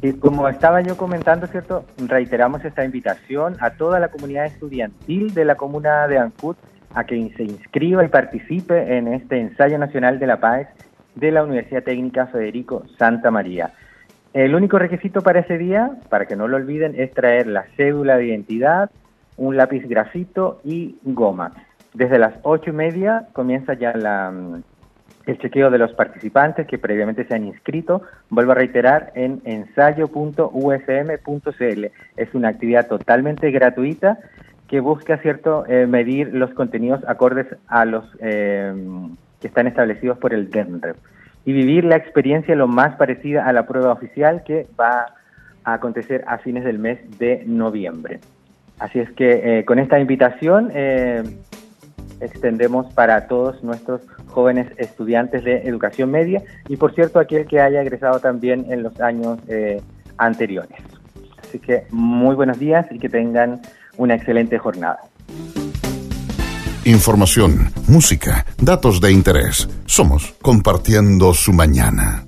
Sí, como estaba yo comentando, ¿cierto? Reiteramos esta invitación a toda la comunidad estudiantil de la comuna de Ancud a que se inscriba y participe en este ensayo nacional de la paz de la Universidad Técnica Federico Santa María. El único requisito para ese día, para que no lo olviden, es traer la cédula de identidad, un lápiz grafito y goma. Desde las 8:30 comienza ya el chequeo de los participantes que previamente se han inscrito. Vuelvo a reiterar, en ensayo.usm.cl. Es una actividad totalmente gratuita que busca, ¿cierto?, medir los contenidos acordes a los que están establecidos por el DENREP y vivir la experiencia lo más parecida a la prueba oficial que va a acontecer a fines del mes de noviembre. Así es que con esta invitación extendemos para todos nuestros jóvenes estudiantes de educación media y, por cierto, aquel que haya egresado también en los años anteriores. Así que muy buenos días y que tengan una excelente jornada. Información, música, datos de interés. Somos Compartiendo su Mañana.